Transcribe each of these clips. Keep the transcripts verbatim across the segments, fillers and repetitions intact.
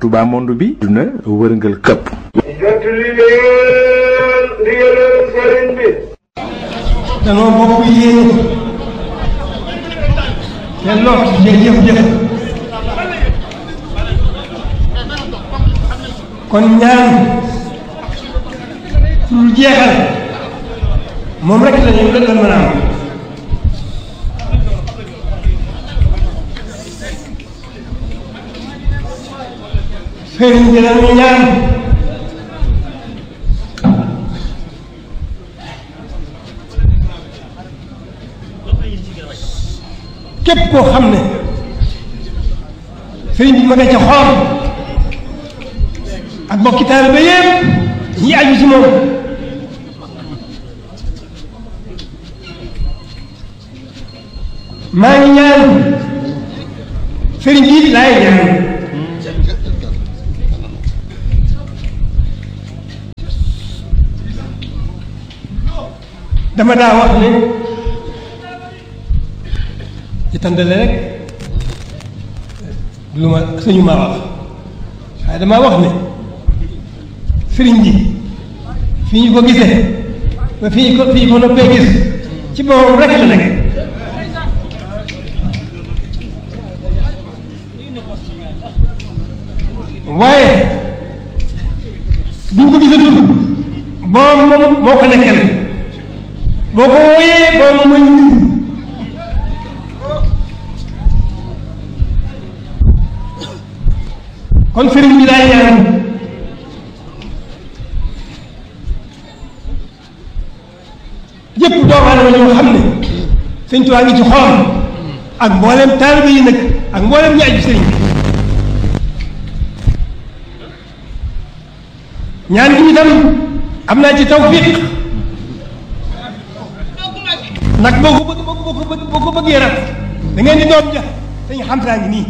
Touba monde bi duna wërngal këpp jotuli leen ndigalal sëriñ bi danoo bokk yéene te lot jëf-jëf kon ñaan pour jeexal moom rek lañu la mën a am sëriñ bi dañu ñaan képp koo xam ne sëriñ bi ma nga ca xool ak bokki taalibe yépp ñi aju ci moom maa ngi ñaan sëriñ bi laay ñaan dama daa wax ne ci tàndale rek lu ma suñu maa wax waaye damaa wax ne sëriñ bi fii ñu ko gisee ba fii ko fii ko noppee gis ci boppam rek la nekk waaye bi ñu ko gisatul boom moom moo ko nekkal boo ko wooyee boom mooy kon sëriñ bi daay ñaan yëpp doomu aadama ñoo xam ne sëñ Tuubaa ngi ci xool ak mboolem taalibe yi nag ak mboolem ñi aju sëriñ bi ñaan gi itam am naa ci tawfiq nag boo ko bëgg boo ko bëgg boo ko bëggee rat da ngeen di doom ja dañu xam saa ngi nii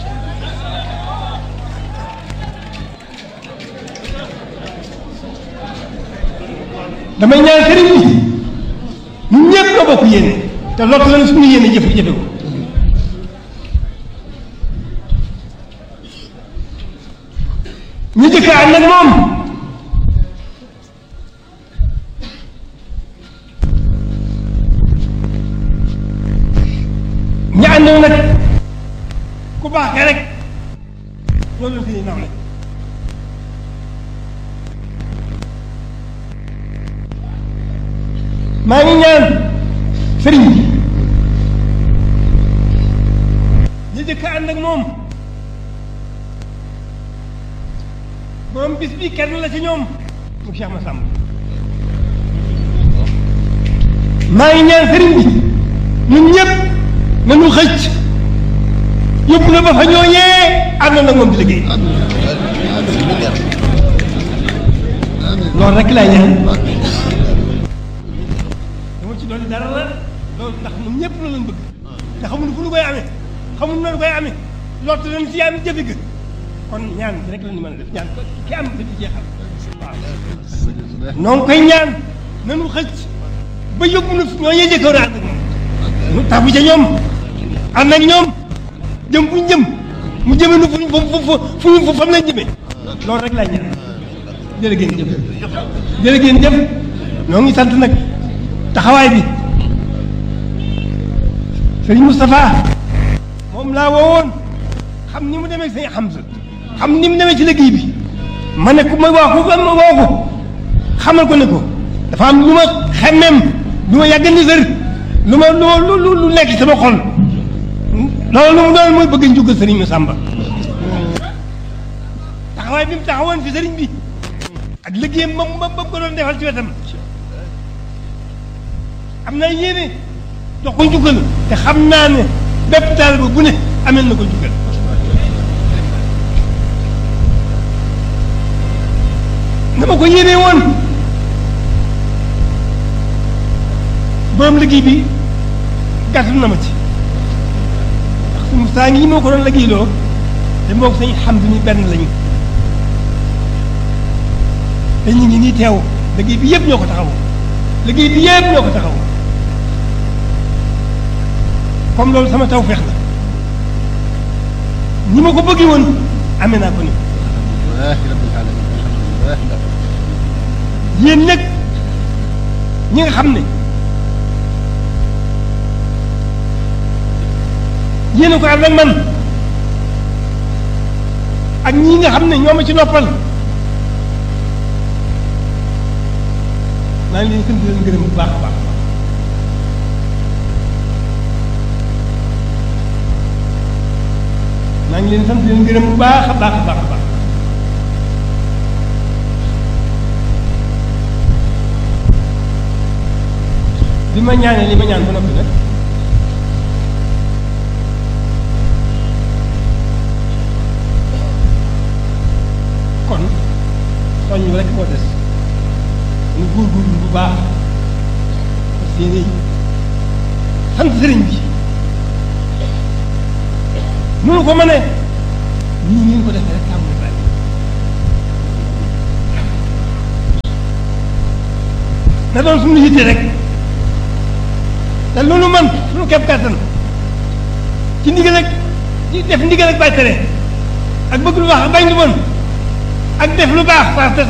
damay ñaan sëriñ bi ñun ñëpp nga bokk yéene te lott lañ suñu yéene jëf jëfe ko ñu jëkk ànd ak moom ñu ànd nag ku baaxee rek loolu la suñuy nawle maa ngi ñaan sëriñ bi ñu jëkk ànd ak moom borom bis bi kenn la ci ñoom mu Cheikh Massamba maa ngi ñaan sëriñ bi ñun ñëpp nañu xëcc yóbbu na ba fa ñooñee ànd nag moom di liggéey loolu rek laay ñaan loolu dara la loolu ndax ñun ñëpp la leen bëgg te xamuñu fu ñu koy amee xamuñu noonu koy amee loolu leen ci am jëfe ga kon ñaan rek la ñu mën a def ñaan ki am dañu jeexal waaw noo ngi koy ñaan nanu xëcc ba yóbbu na ñoo ñee jëkkoor ànd ak moom mu tabu ca ñoom ànd ak ñoom jëm fu ñu jëm mu jëme nu fu fu fu fu fam lañ jëmee loolu rek laay ñaan jërë ngeen jëf jërë ngeen jëf noo ngi sant nag taxawaay bi sëriñ Moustapha moom laa woowoon xam ni mu demee sëñ Hamza xam ni mu demee ci liggéey bi ma ne ku ma wax ko ma woo ko xamal ko ne ko dafa am lu ma xemmeem lu ma yàgg ni sër lu ma lu ma lu lu nekk sama xol loolu lu mu doon mooy bëgg njugal sëriñ Massamba taxawaay bi mu taxawoon fi sëriñ bi ak liggéeyam ba ba ba ko doon defal ci wetam am na yéene jox ko njukkal te xam naa ne bépp taalibe bu ne amel na ko njukkal na ma ko yéene woon borom liggéey bi gàttal na ma ci ndax suñu saa ngi moo ko doon liggéeyloo te moo ko sañ xam ni benn lañu te ñu ngi nii teew liggéey bi yëpp ñoo ko taxaw liggéey bi yëpp ñoo ko taxaw comme loolu sama tawfeex la ni ma ko bëggee woon amee naa ko ni yéen nag ñi nga xam ne yéen a ko ànd ak man ak ñii nga xam ne ñoo ma ci noppal maa ngi leen sant leen gërëm bu baax a baax maa ngi leen sant leen gërëm bu baax a baax a baax a baax bi ma ñaanee li ma ñaan ba noppi nag kon soññ rek moo des ñu góorgóorlu bu baax parce que yéen sant sëriñ bi mënu ko mënee nii ngeen ko defee rek amul bari na doon suñu yitte rek te loolu man suñu képp kàttan ci ndigal ak ci def ndigal ak bàyyi tere ak bëgg lu baax ak bañ lu bon ak def lu baax saa